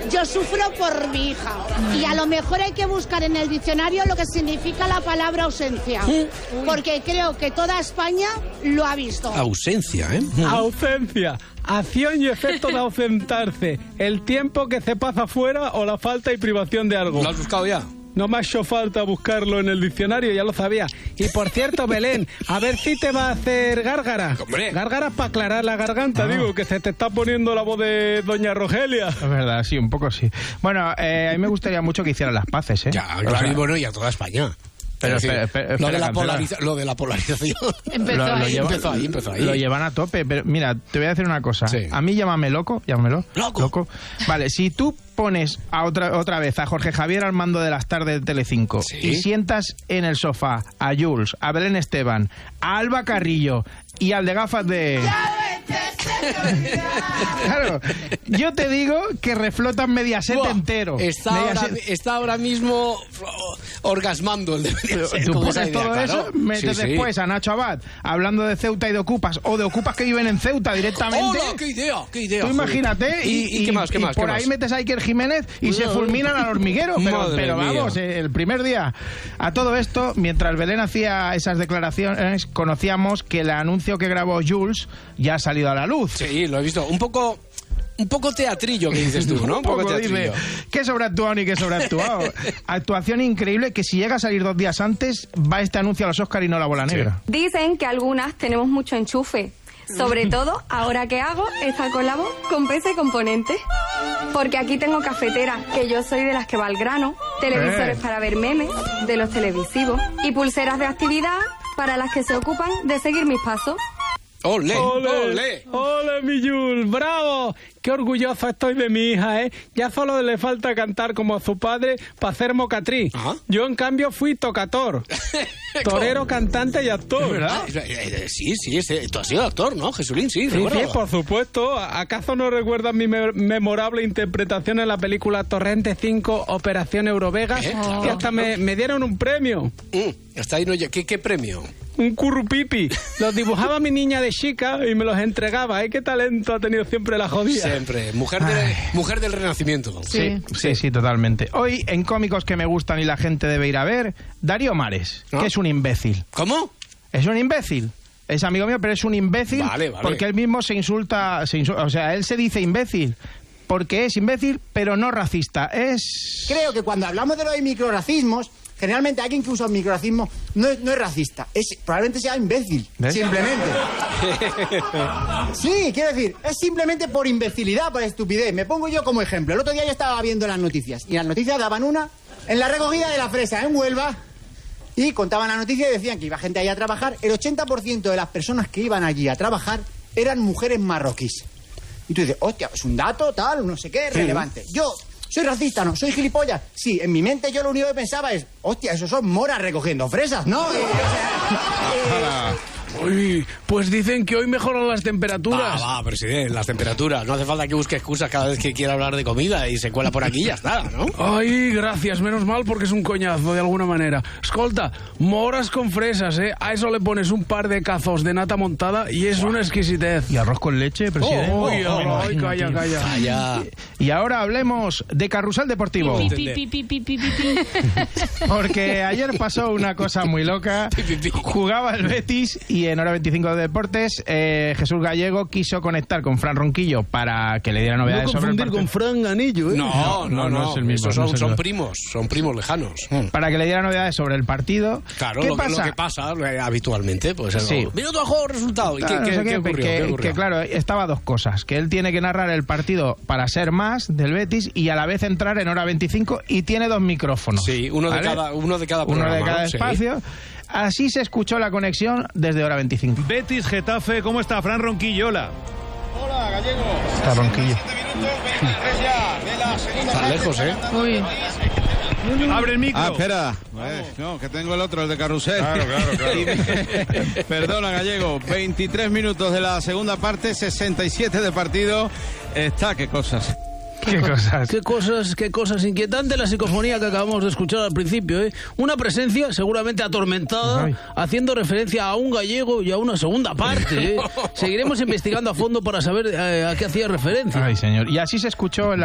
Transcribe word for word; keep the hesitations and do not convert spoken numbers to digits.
yo sufro por mi hija. Y a lo mejor hay que buscar en el diccionario lo que significa la palabra ausencia. Porque creo que toda España lo ha visto. Ausencia, ¿eh? Ausencia. Acción y efecto de ausentarse. El tiempo que se pasa fuera o la falta y privación de algo. ¿Lo has buscado ya? No me ha hecho falta buscarlo en el diccionario, ya lo sabía. Y por cierto, Belén, a ver si te va a hacer gárgara. ¡Hombre! Gárgaras para aclarar la garganta, ah. digo, que se te está poniendo la voz de doña Rogelia. Es verdad, sí, un poco sí. Bueno, eh, a mí me gustaría mucho que hicieran las paces, ¿eh? Ya, claro, o sea, y bueno, y a toda España. Pero, sí, espera, espera, lo, de la espera, polariza- lo de la polarización. Empezó, lo, lo ahí. lleva, empezó ahí, empezó ahí. Lo llevan a tope, pero mira, te voy a decir una cosa. Sí. A mí llámame loco, llámamelo. ¿Loco? Loco. Vale, si tú pones a otra otra vez a Jorge Javier al mando de las tardes de Telecinco ¿Sí? y sientas en el sofá a Jules, a Belén Esteban, a Alba Carrillo y al de gafas de... Claro, yo te digo que reflotan Mediaset Buah, entero. Está, Mediaset... ahora, está ahora mismo orgasmando el de Mediaset. Tú con pones esa idea, todo claro. eso, metes Sí, sí. después a Nacho Abad hablando de Ceuta y de Ocupas, o de Ocupas que viven en Ceuta directamente. ¡Hola! ¡Qué idea! ¡Qué idea! Tú joder. imagínate, y, ¿Y, y qué más? ¿Qué y más? por ¿Qué ahí más? metes a Iker Jiménez y se fulminan al hormiguero. Pero, Madre pero mía. vamos, eh, el primer día. A todo esto, mientras Belén hacía esas declaraciones, conocíamos que el anuncio que grabó Jules ya ha salido a la luz. Sí, lo he visto. Un poco... Un poco teatrillo que dices tú, ¿no? Un poco, dice, qué sobreactuado ni qué sobreactuado. Actuación increíble que si llega a salir dos días antes, va este anuncio a los Oscar y no la bola negra. Dicen que algunas tenemos mucho enchufe. Sobre todo, ahora que hago esta colabo con P C Componentes. Porque aquí tengo cafetera, que yo soy de las que va al grano, televisores Eh. para ver memes, de los televisivos, y pulseras de actividad para las que se ocupan de seguir mis pasos. ¡Ole! ¡Ole! ¡Ole! ¡Ole, mi Jules! ¡Bravo! ¡Qué orgulloso estoy de mi hija, eh! Ya solo le falta cantar como a su padre para ser mocatriz. Ajá. Yo, en cambio, fui tocator. Torero, cantante y actor. ¿Verdad? Sí, sí, sí, tú has sido actor, ¿no, Jesulín? Sí, Sí, recuerdo. sí, por supuesto. ¿Acaso no recuerdas mi me- memorable interpretación en la película Torrente cinco, Operación Eurovegas? Eh, claro, que hasta me, me dieron un premio. Mm, hasta ahí no llega. ¿Qué, ¿Qué premio? Un currupipi. Los dibujaba mi niña de chica y me los entregaba. ¿Eh? ¿Qué talento ha tenido siempre la jodida? Siempre. Mujer, de, mujer del Renacimiento. Sí, sí, sí, totalmente. Hoy, en cómicos que me gustan y la gente debe ir a ver, Darío Mares, ¿Ah? que es un imbécil. ¿Cómo? Es un imbécil. Es amigo mío, pero es un imbécil Vale, vale. porque él mismo se insulta, se insulta, o sea, él se dice imbécil porque es imbécil, pero no racista. Es... Creo que cuando hablamos de los microracismos, generalmente alguien que usa un microracismo no es, no es racista, es, probablemente sea imbécil, ¿Ves? simplemente. Sí, quiero decir, es simplemente por imbecilidad, por estupidez. Me pongo yo como ejemplo. El otro día yo estaba viendo las noticias y las noticias daban una en la recogida de la fresa en Huelva y contaban la noticia y decían que iba gente ahí a trabajar. El ochenta por ciento de las personas que iban allí a trabajar eran mujeres marroquíes. Y tú dices, hostia, es un dato tal, no sé qué, relevante. Yo... ¿Soy racista? No. ¿Soy gilipollas? Sí, en mi mente yo lo único que pensaba es, hostia, esos son moras recogiendo fresas, ¿no? Eh, o sea, eh, Uy, pues dicen que hoy mejoran las temperaturas. Va, va, presidente, las temperaturas. No hace falta que busque excusas cada vez que quiera hablar de comida y se cuela por aquí y ya está, ¿no? Ay, gracias, menos mal porque es un coñazo de alguna manera. Escolta, moras con fresas, ¿eh? A eso le pones un par de cazos de nata montada y es una exquisitez. Y arroz con leche, presidente. Oh, uy, Oh, ay, imagínate. calla, calla. Vaya. Y ahora hablemos de Carrusel Deportivo. Pi, pi, pi, pi, pi, pi, pi. Porque ayer pasó una cosa muy loca. Jugaba el Betis y en Hora veinticinco de Deportes eh, Jesús Gallego quiso conectar con Fran Ronquillo para que le diera No novedades sobre el confundir partido. con Fran Ganillo, ¿eh? No, no, no, no es el mismo, Esos son, no es el son mismo. primos, son primos lejanos. Para que le diera novedades sobre el partido. Claro, ¿Qué lo, que- pasa? lo que pasa eh, habitualmente, pues es Sí. algo, minuto a juego, resultado. ¿Y qué, Claro, qué- no sé qué qué, ocurrió? que, ¿Qué ocurrió? que, claro, estaba dos cosas. Que él tiene que narrar el partido para ser más del Betis y a la vez entrar en Hora veinticinco y tiene dos micrófonos. Sí, uno de ¿vale? cada, uno de cada Uno programa. de cada ¿no? Sí. espacio. Así se escuchó la conexión desde Hora veinticinco. Betis, Getafe, ¿cómo está? Fran Ronquillola. Hola, Gallego. Está Ronquillo. Está lejos, ¿eh? Uy. Abre el micro. Ah, espera. Eh, no, que tengo el otro, el de Carrusel. Claro, claro, claro. Perdona, Gallego. veintitrés minutos de la segunda parte, sesenta y siete de partido. Está, qué cosas. ¿Qué cosas? Qué cosas, qué cosas inquietantes la psicofonía que acabamos de escuchar al principio, ¿eh? Una presencia seguramente atormentada, Ay. haciendo referencia a un gallego y a una segunda parte, ¿eh? Seguiremos investigando a fondo para saber eh, a qué hacía referencia. Ay, señor. Y así se escuchó en la